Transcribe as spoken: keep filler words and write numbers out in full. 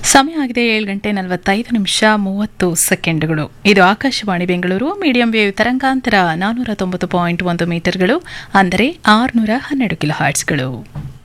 ಸಮಯ ಆಗಿದೆ ಏಳು ಗಂಟೆ ನಲವತ್ತೈದು ನಿಮಿಷ ಮೂವತ್ತು ಸೆಕೆಂಡ್ಗಳು. ಇದು ಆಕಾಶವಾಣಿ ಬೆಂಗಳೂರು ಮೀಡಿಯಂ ವೇವ್ ತರಂಗಾಂತರ ನಾನ್ನೂರ ತೊಂಬತ್ತು ಪಾಯಿಂಟ್ ಒಂದು ಮೀಟರ್ಗಳು, ಅಂದರೆ ಆರುನೂರ ಹನ್ನೆರಡು ಕಿಲೋ ಹರ್ಟ್ಸ್ಗಳು.